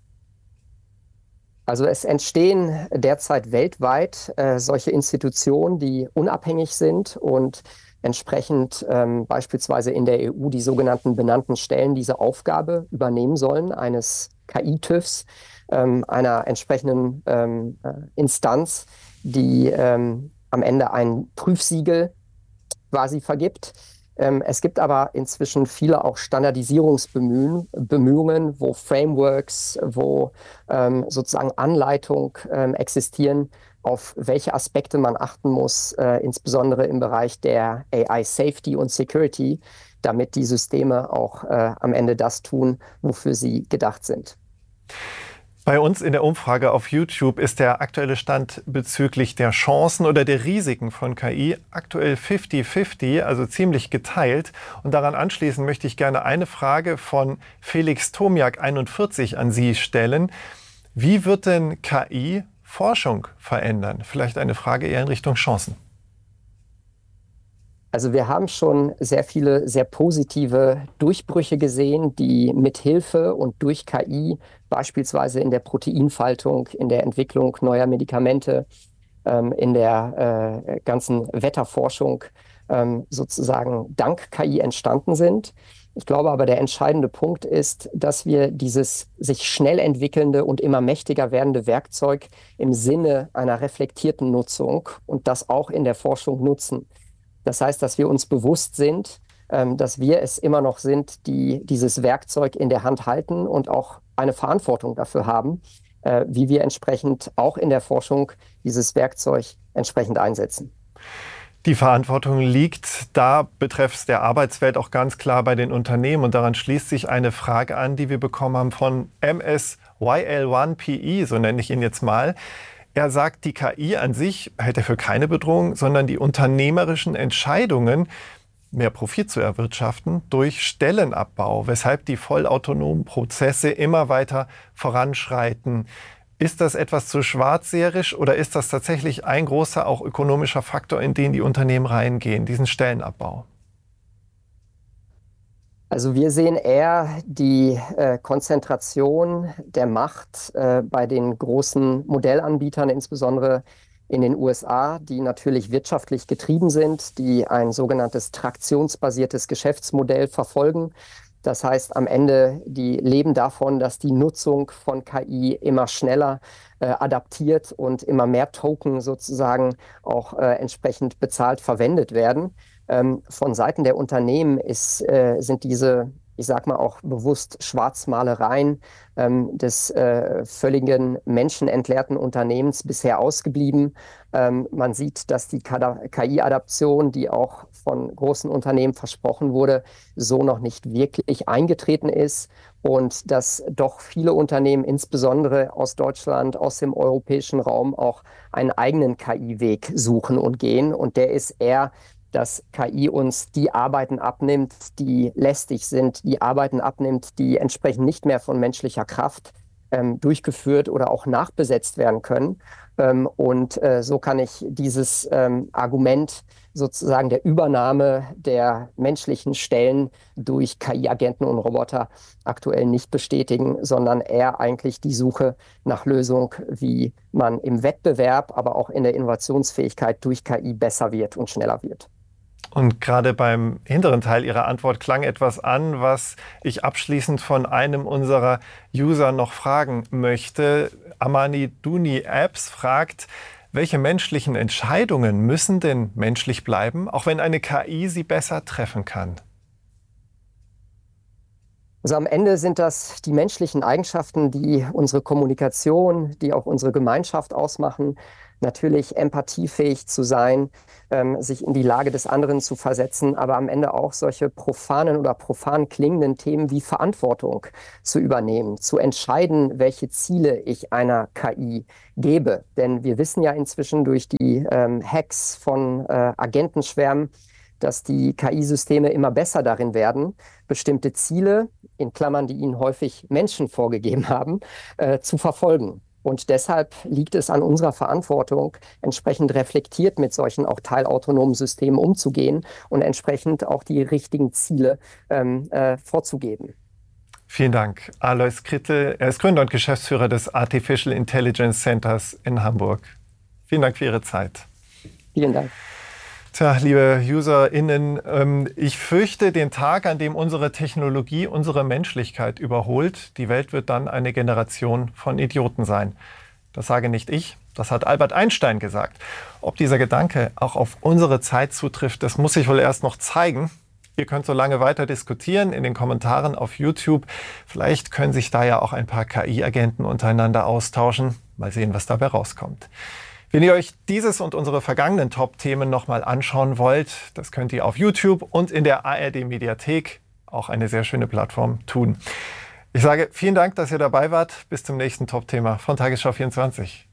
Also es entstehen derzeit weltweit solche Institutionen, die unabhängig sind und entsprechend beispielsweise in der EU die sogenannten benannten Stellen diese Aufgabe übernehmen sollen, eines KI-TÜVs, einer entsprechenden Instanz, die am Ende ein Prüfsiegel quasi vergibt. Es gibt aber inzwischen viele auch Standardisierungsbemühungen, wo Frameworks, wo sozusagen Anleitung existieren, auf welche Aspekte man achten muss, insbesondere im Bereich der AI-Safety und Security, damit die Systeme auch am Ende das tun, wofür sie gedacht sind. Bei uns in der Umfrage auf YouTube ist der aktuelle Stand bezüglich der Chancen oder der Risiken von KI aktuell 50-50, also ziemlich geteilt. Und daran anschließend möchte ich gerne eine Frage von Felix Tomiak 41 an Sie stellen. Wie wird denn KI Forschung verändern? Vielleicht eine Frage eher in Richtung Chancen. Also wir haben schon sehr viele sehr positive Durchbrüche gesehen, die mit Hilfe und durch KI beispielsweise in der Proteinfaltung, in der Entwicklung neuer Medikamente, in der ganzen Wetterforschung sozusagen dank KI entstanden sind. Ich glaube aber, der entscheidende Punkt ist, dass wir dieses sich schnell entwickelnde und immer mächtiger werdende Werkzeug im Sinne einer reflektierten Nutzung und das auch in der Forschung nutzen. Das heißt, dass wir uns bewusst sind, dass wir es immer noch sind, die dieses Werkzeug in der Hand halten und auch eine Verantwortung dafür haben, wie wir entsprechend auch in der Forschung dieses Werkzeug entsprechend einsetzen. Die Verantwortung liegt da betreffs der Arbeitswelt auch ganz klar bei den Unternehmen. Und daran schließt sich eine Frage an, die wir bekommen haben von MSYL1PE, so nenne ich ihn jetzt mal. Er sagt, die KI an sich hält er für keine Bedrohung, sondern die unternehmerischen Entscheidungen, mehr Profit zu erwirtschaften durch Stellenabbau, weshalb die vollautonomen Prozesse immer weiter voranschreiten. Ist das etwas zu schwarzseherisch oder ist das tatsächlich ein großer auch ökonomischer Faktor, in den die Unternehmen reingehen, diesen Stellenabbau? Also wir sehen eher die Konzentration der Macht bei den großen Modellanbietern, insbesondere in den USA, die natürlich wirtschaftlich getrieben sind, die ein sogenanntes traktionsbasiertes Geschäftsmodell verfolgen. Das heißt, am Ende, die leben davon, dass die Nutzung von KI immer schneller adaptiert und immer mehr Token sozusagen auch entsprechend bezahlt verwendet werden. Von Seiten der Unternehmen sind diese, ich sag mal auch bewusst Schwarzmalereien des völligen menschenentleerten Unternehmens bisher ausgeblieben. Man sieht, dass die KI-Adaption, die auch von großen Unternehmen versprochen wurde, so noch nicht wirklich eingetreten ist und dass doch viele Unternehmen, insbesondere aus Deutschland, aus dem europäischen Raum, auch einen eigenen KI-Weg suchen und gehen. Und der ist eher, dass KI uns die Arbeiten abnimmt, die lästig sind, die Arbeiten abnimmt, die entsprechend nicht mehr von menschlicher Kraft durchgeführt oder auch nachbesetzt werden können. So kann ich dieses Argument sozusagen der Übernahme der menschlichen Stellen durch KI-Agenten und Roboter aktuell nicht bestätigen, sondern eher eigentlich die Suche nach Lösung, wie man im Wettbewerb, aber auch in der Innovationsfähigkeit durch KI besser wird und schneller wird. Und gerade beim hinteren Teil Ihrer Antwort klang etwas an, was ich abschließend von einem unserer User noch fragen möchte. Amani Duni Apps fragt, welche menschlichen Entscheidungen müssen denn menschlich bleiben, auch wenn eine KI sie besser treffen kann? Also am Ende sind das die menschlichen Eigenschaften, die unsere Kommunikation, die auch unsere Gemeinschaft ausmachen. Natürlich empathiefähig zu sein, sich in die Lage des anderen zu versetzen, aber am Ende auch solche profanen oder profan klingenden Themen wie Verantwortung zu übernehmen, zu entscheiden, welche Ziele ich einer KI gebe. Denn wir wissen ja inzwischen durch die Hacks von Agentenschwärmen, dass die KI-Systeme immer besser darin werden, bestimmte Ziele, in Klammern, die ihnen häufig Menschen vorgegeben haben, zu verfolgen. Und deshalb liegt es an unserer Verantwortung, entsprechend reflektiert mit solchen auch teilautonomen Systemen umzugehen und entsprechend auch die richtigen Ziele vorzugeben. Vielen Dank. Alois Krittel, er ist Gründer und Geschäftsführer des Artificial Intelligence Centers in Hamburg. Vielen Dank für Ihre Zeit. Vielen Dank. Tja, liebe UserInnen, ich fürchte den Tag, an dem unsere Technologie unsere Menschlichkeit überholt. Die Welt wird dann eine Generation von Idioten sein. Das sage nicht ich, das hat Albert Einstein gesagt. Ob dieser Gedanke auch auf unsere Zeit zutrifft, das muss sich wohl erst noch zeigen. Ihr könnt so lange weiter diskutieren in den Kommentaren auf YouTube. Vielleicht können sich da ja auch ein paar KI-Agenten untereinander austauschen. Mal sehen, was dabei rauskommt. Wenn ihr euch dieses und unsere vergangenen Top-Themen nochmal anschauen wollt, das könnt ihr auf YouTube und in der ARD-Mediathek, auch eine sehr schöne Plattform, tun. Ich sage vielen Dank, dass ihr dabei wart. Bis zum nächsten Top-Thema von Tagesschau 24.